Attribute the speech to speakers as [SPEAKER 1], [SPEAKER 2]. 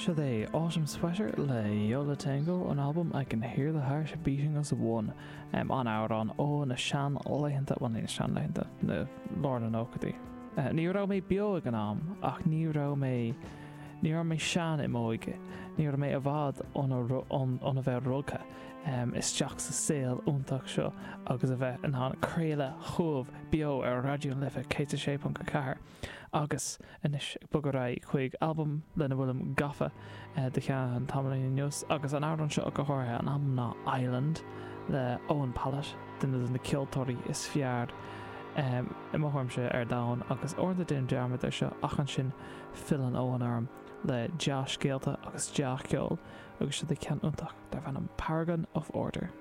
[SPEAKER 1] Should they Autumn Sweater le Yola Tango, an album I can hear the harsh beating as one on out on na Shan Lehinta one in Shan Lehinta the Lord and Okadi. Ní rá mé bio gan am ach ní rá mé Shan I moige ní rá mé a bhd on a bheith rugcha is teach sa saoil úntaach seo agus a bheith an hána craile chuamh bio ar radio lifa céite sé an go cahar agus inis bugará chuig album lena bhfuilm gafa de chean tamlín news agus an áran seo go háirthe an am ná Island le Owen Pallett den na ceoltóirí is fear I mthormse ar dain agus orda den dearmid ar seo achan sin fill an Owen arm le Josh Gaelta agus Jack Ceol agus si de cean úntaach dar bhan an Paragon of Order.